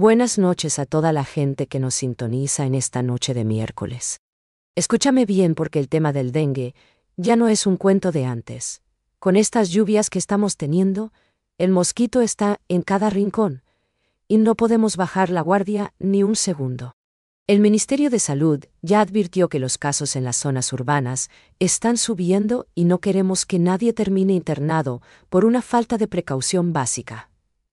Buenas noches a toda la gente que nos sintoniza en esta noche de miércoles. Escúchame bien porque el tema del dengue ya no es un cuento de antes. Con estas lluvias que estamos teniendo, el mosquito está en cada rincón y no podemos bajar la guardia ni un segundo. El Ministerio de Salud ya advirtió que los casos en las zonas urbanas están subiendo y no queremos que nadie termine internado por una falta de precaución básica.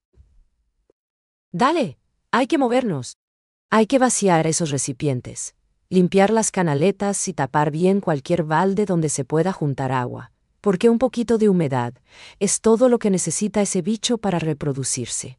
¡Dale! Hay que movernos. Hay que vaciar esos recipientes, limpiar las canaletas y tapar bien cualquier balde donde se pueda juntar agua, porque un poquito de humedad es todo lo que necesita ese bicho para reproducirse.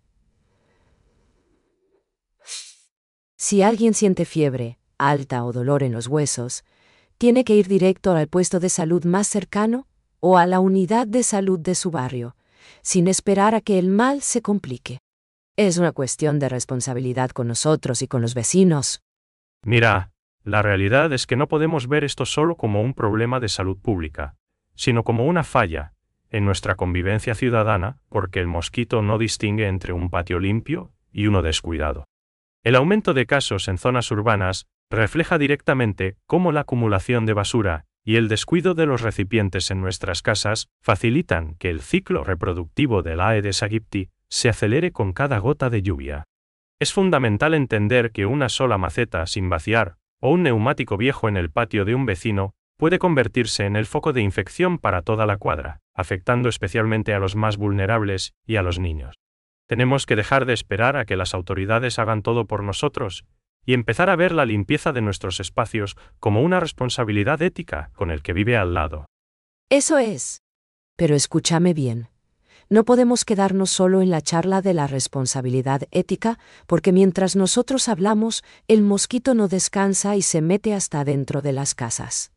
Si alguien siente fiebre, alta o dolor en los huesos, tiene que ir directo al puesto de salud más cercano o a la unidad de salud de su barrio, sin esperar a que el mal se complique. Es una cuestión de responsabilidad con nosotros y con los vecinos. Mira, la realidad es que no podemos ver esto solo como un problema de salud pública, sino como una falla en nuestra convivencia ciudadana, porque el mosquito no distingue entre un patio limpio y uno descuidado. El aumento de casos en zonas urbanas refleja directamente cómo la acumulación de basura y el descuido de los recipientes en nuestras casas facilitan que el ciclo reproductivo del Aedes aegypti se acelere con cada gota de lluvia. Es fundamental entender que una sola maceta sin vaciar o un neumático viejo en el patio de un vecino puede convertirse en el foco de infección para toda la cuadra, afectando especialmente a los más vulnerables y a los niños. Tenemos que dejar de esperar a que las autoridades hagan todo por nosotros y empezar a ver la limpieza de nuestros espacios como una responsabilidad ética con el que vive al lado. Eso es. Pero escúchame bien. No podemos quedarnos solo en la charla de la responsabilidad ética, porque mientras nosotros hablamos, el mosquito no descansa y se mete hasta dentro de las casas.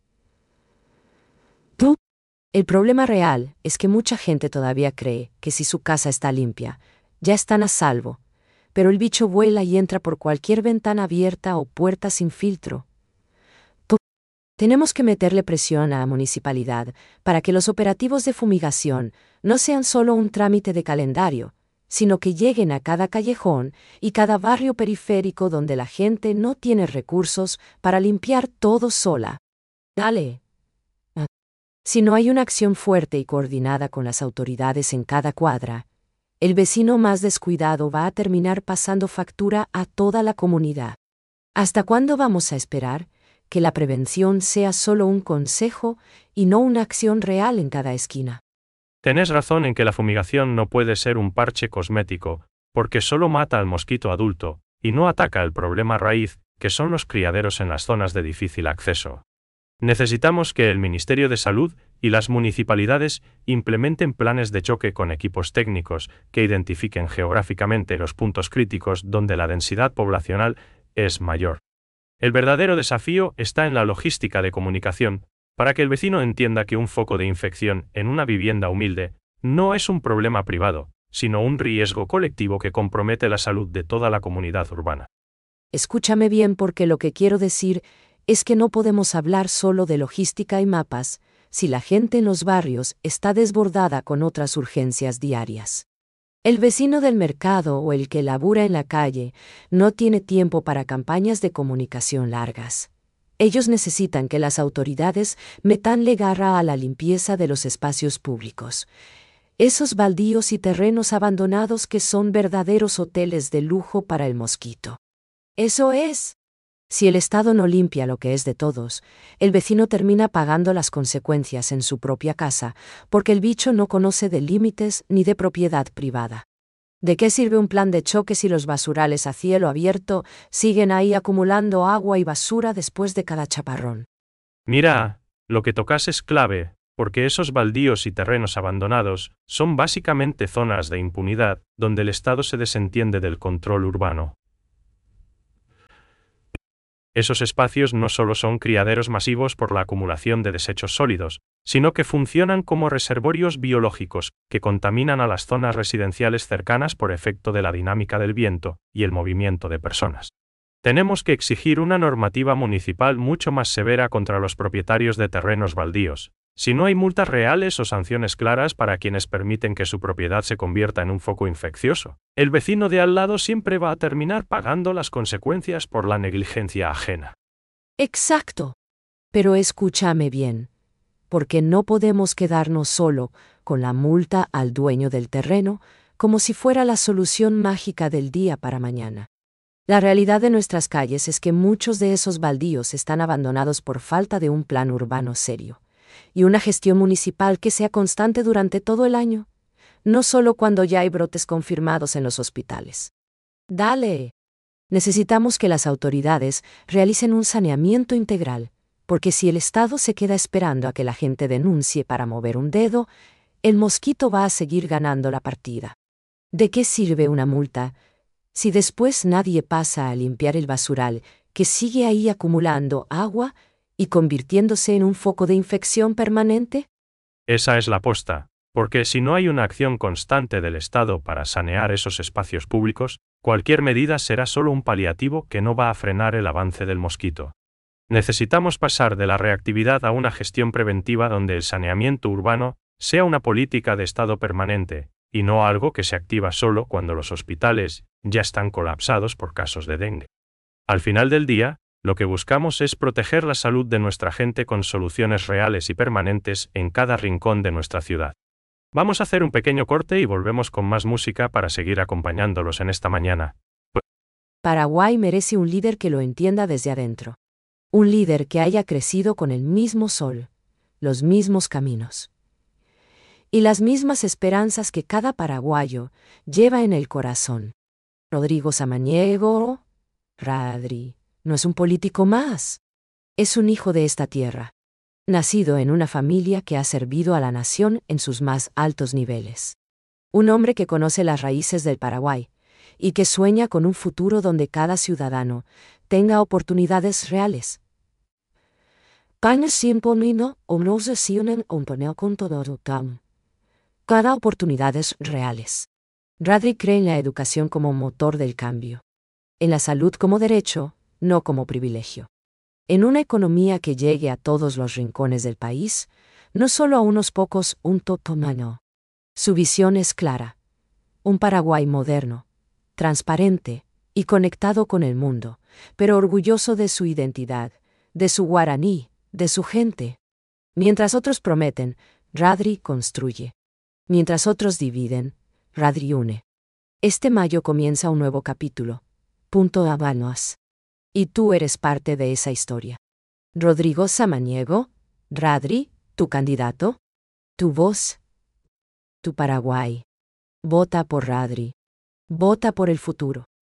El problema real es que mucha gente todavía cree que si su casa está limpia, ya están a salvo, pero el bicho vuela y entra por cualquier ventana abierta o puerta sin filtro. Tenemos que meterle presión a la municipalidad para que los operativos de fumigación no sean solo un trámite de calendario, sino que lleguen a cada callejón y cada barrio periférico donde la gente no tiene recursos para limpiar todo sola. Dale. Si no hay una acción fuerte y coordinada con las autoridades en cada cuadra, el vecino más descuidado va a terminar pasando factura a toda la comunidad. ¿Hasta cuándo vamos a esperar que la prevención sea solo un consejo y no una acción real en cada esquina? Tenés razón en que la fumigación no puede ser un parche cosmético, porque solo mata al mosquito adulto y no ataca el problema raíz, que son los criaderos en las zonas de difícil acceso. Necesitamos que el Ministerio de Salud y las municipalidades implementen planes de choque con equipos técnicos que identifiquen geográficamente los puntos críticos donde la densidad poblacional es mayor. El verdadero desafío está en la logística de comunicación, para que el vecino entienda que un foco de infección en una vivienda humilde no es un problema privado, sino un riesgo colectivo que compromete la salud de toda la comunidad urbana. Escúchame bien porque lo que quiero decir es que no podemos hablar solo de logística y mapas si la gente en los barrios está desbordada con otras urgencias diarias. El vecino del mercado o el que labura en la calle no tiene tiempo para campañas de comunicación largas. Ellos necesitan que las autoridades metanle garra a la limpieza de los espacios públicos. Esos baldíos y terrenos abandonados que son verdaderos hoteles de lujo para el mosquito. Eso es. Si el Estado no limpia lo que es de todos, el vecino termina pagando las consecuencias en su propia casa, porque el bicho no conoce de límites ni de propiedad privada. ¿De qué sirve un plan de choque si los basurales a cielo abierto siguen ahí acumulando agua y basura después de cada chaparrón? Mira, lo que tocas es clave, porque esos baldíos y terrenos abandonados son básicamente zonas de impunidad donde el Estado se desentiende del control urbano. Esos espacios no solo son criaderos masivos por la acumulación de desechos sólidos, sino que funcionan como reservorios biológicos que contaminan a las zonas residenciales cercanas por efecto de la dinámica del viento y el movimiento de personas. Tenemos que exigir una normativa municipal mucho más severa contra los propietarios de terrenos baldíos, Si no hay multas reales o sanciones claras para quienes permiten que su propiedad se convierta en un foco infeccioso, el vecino de al lado siempre va a terminar pagando las consecuencias por la negligencia ajena. Exacto. Pero escúchame bien, porque no podemos quedarnos solo con la multa al dueño del terreno como si fuera la solución mágica del día para mañana. La realidad de nuestras calles es que muchos de esos baldíos están abandonados por falta de un plan urbano serio y una gestión municipal que sea constante durante todo el año, no solo cuando ya hay brotes confirmados en los hospitales. Dale. Necesitamos que las autoridades realicen un saneamiento integral, porque si el Estado se queda esperando a que la gente denuncie para mover un dedo, el mosquito va a seguir ganando la partida. ¿De qué sirve una multa si después nadie pasa a limpiar el basural que sigue ahí acumulando agua y convirtiéndose en un foco de infección permanente? Esa es la posta, porque si no hay una acción constante del Estado para sanear esos espacios públicos, cualquier medida será solo un paliativo que no va a frenar el avance del mosquito. Necesitamos pasar de la reactividad a una gestión preventiva donde el saneamiento urbano sea una política de Estado permanente, y no algo que se activa solo cuando los hospitales ya están colapsados por casos de dengue. Al final del día, lo que buscamos es proteger la salud de nuestra gente con soluciones reales y permanentes en cada rincón de nuestra ciudad. Vamos a hacer un pequeño corte y volvemos con más música para seguir acompañándolos en esta mañana. Paraguay merece un líder que lo entienda desde adentro. Un líder que haya crecido con el mismo sol, los mismos caminos y las mismas esperanzas que cada paraguayo lleva en el corazón. Rodrigo Samaniego, Radri, no es un político más. Es un hijo de esta tierra, nacido en una familia que ha servido a la nación en sus más altos niveles. Un hombre que conoce las raíces del Paraguay y que sueña con un futuro donde cada ciudadano tenga oportunidades reales. Cada oportunidades reales. Radri cree en la educación como motor del cambio. En la salud como derecho, no como privilegio. En una economía que llegue a todos los rincones del país, no solo a unos pocos, un totomano. Su visión es clara. Un Paraguay moderno, transparente y conectado con el mundo, pero orgulloso de su identidad, de su guaraní, de su gente. Mientras otros prometen, Radri construye. Mientras otros dividen, Radri une. Este mayo comienza un nuevo capítulo. Punto Habanos. Y tú eres parte de esa historia. Rodrigo Samaniego, Radri, tu candidato, tu voz, tu Paraguay. Vota por Radri. Vota por el futuro.